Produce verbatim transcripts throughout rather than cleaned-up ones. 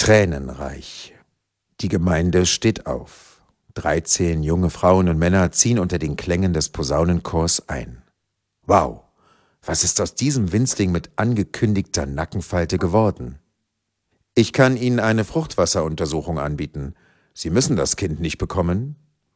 Tränenreich. Die Gemeinde steht auf. Dreizehn junge Frauen und Männer ziehen unter den Klängen des Posaunenchors ein. Wow, was ist aus diesem Winzling mit angekündigter Nackenfalte geworden? Ich kann Ihnen eine Fruchtwasseruntersuchung anbieten. Sie müssen das Kind nicht bekommen.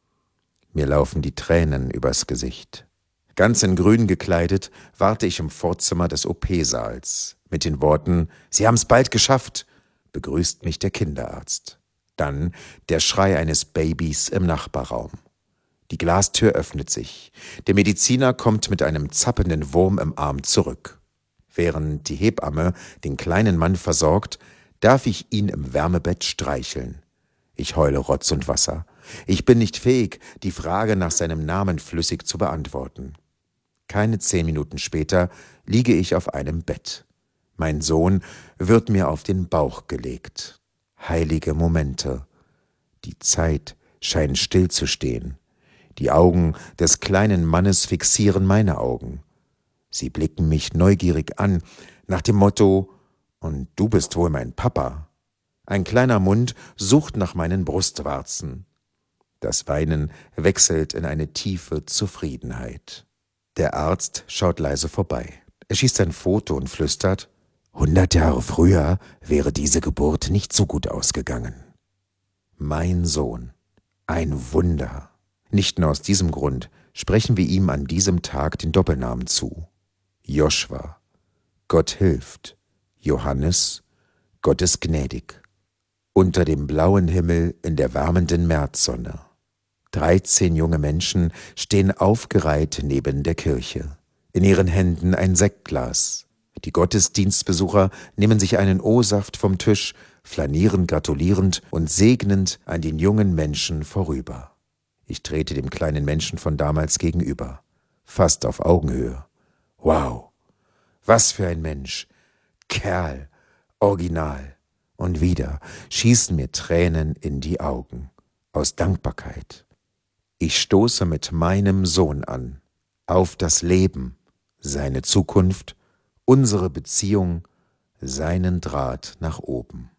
Mir laufen die Tränen übers Gesicht. Ganz in Grün gekleidet warte ich im Vorzimmer des O P-Saals. Mit den Worten, »Sie haben's bald geschafft«, begrüßt mich der Kinderarzt. Dann der Schrei eines Babys im Nachbarraum. Die Glastür öffnet sich. Der Mediziner kommt mit einem zappelnden Wurm im Arm zurück. Während die Hebamme den kleinen Mann versorgt, darf ich ihn im Wärmebett streicheln. Ich heule Rotz und Wasser. Ich bin nicht fähig, die Frage nach seinem Namen flüssig zu beantworten. Keine zehn Minuten später liege ich auf einem Bett. Mein Sohn wird mir auf den Bauch gelegt. Heilige Momente. Die Zeit scheint stillzustehen. Die Augen des kleinen Mannes fixieren meine Augen. Sie blicken mich neugierig an, nach dem Motto, »Und du bist wohl mein Papa?« Ein kleiner Mund sucht nach meinen Brustwarzen. Das Weinen wechselt in eine tiefe Zufriedenheit. Der Arzt schaut leise vorbei. Er schießt ein Foto und flüstert, »Hundert Jahre früher wäre diese Geburt nicht so gut ausgegangen.« Mein Sohn. Ein Wunder. Nicht nur aus diesem Grund sprechen wir ihm an diesem Tag den Doppelnamen zu. Joshua. Gott hilft. Johannes. Gott ist gnädig. Unter dem blauen Himmel in der wärmenden Märzsonne. Dreizehn junge Menschen stehen aufgereiht neben der Kirche. In ihren Händen ein Sektglas. Die Gottesdienstbesucher nehmen sich einen O-Saft vom Tisch, flanieren gratulierend und segnend an den jungen Menschen vorüber. Ich trete dem kleinen Menschen von damals gegenüber, fast auf Augenhöhe. Wow, was für ein Mensch, Kerl, Original. Und wieder schießen mir Tränen in die Augen, aus Dankbarkeit. Ich stoße mit meinem Sohn an, auf das Leben, seine Zukunft, unsere Beziehung, seinen Draht nach oben.